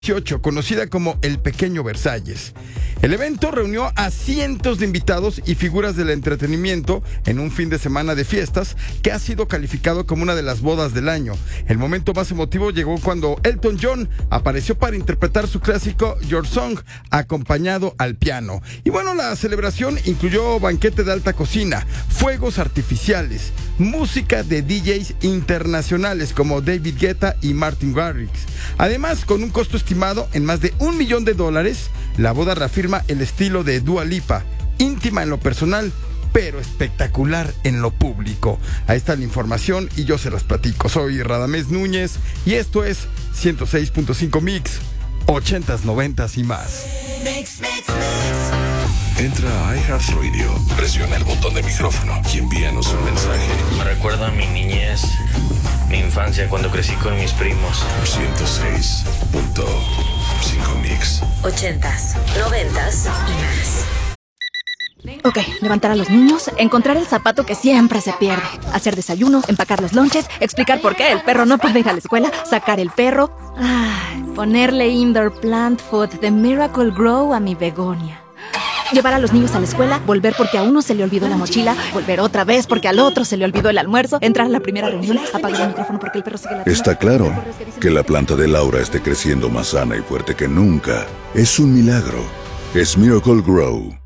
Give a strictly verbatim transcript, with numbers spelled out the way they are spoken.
dieciocho, conocida como el Pequeño Versalles. El evento reunió a cientos de invitados y figuras del entretenimiento en un fin de semana de fiestas que ha sido calificado como una de las bodas del año. El momento más emotivo llegó cuando Elton John apareció para interpretar su clásico Your Song, acompañado al piano. Y bueno, la celebración incluyó banquete de alta cocina, fuegos artificiales, música de D Js internacionales como David Guetta y Martin Garrix. Además, con un costo estimado en más de un millón de dólares, la boda reafirma el estilo de Dua Lipa, íntima en lo personal, pero espectacular en lo público. Ahí está la información y yo se las platico. Soy Radamés Núñez y esto es ciento seis punto cinco Mix, ochentas, noventas y más. Mix, mix, mix. Entra a iHeartRadio, presiona el botón de micrófono y envíanos un mensaje. Me recuerda a mi niñez, mi infancia cuando crecí con mis primos. ciento seis punto cinco Mix. Ochentas, noventas y más. Ok, levantar a los niños, encontrar el zapato que siempre se pierde, hacer desayuno, empacar los lonches, explicar por qué el perro no puede ir a la escuela, sacar el perro, ay, ponerle indoor plant food de Miracle Grow a mi begonia. Llevar a los niños a la escuela, volver porque a uno se le olvidó la mochila, volver otra vez porque al otro se le olvidó el almuerzo, entrar a la primera reunión, apagar el micrófono porque el perro sigue la... Está claro que la planta de Laura esté creciendo más sana y fuerte que nunca. Es un milagro. Es Miracle Grow.